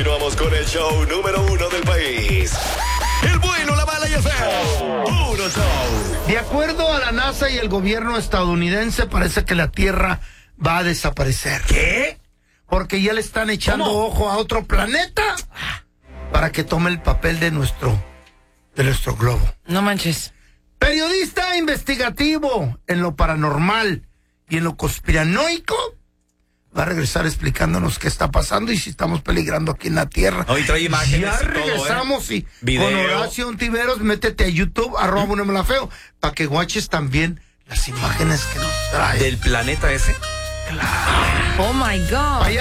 Continuamos con el show número 1 del país. El bueno, la mala y el feo. Puro show. De acuerdo a la NASA y el gobierno estadounidense, parece que la Tierra va a desaparecer. ¿Qué? Porque ya le están echando ojo a otro planeta para que tome el papel de nuestro globo. No manches. Periodista investigativo en lo paranormal y en lo conspiranoico va a regresar explicándonos qué está pasando y si estamos peligrando aquí en la Tierra. Hoy trae imágenes ya y todo, regresamos y Video. con Horacio Ontiveros, métete a YouTube, @unemlafeo, para que guaches también las imágenes que nos trae. ¿Del planeta ese? Oh my God.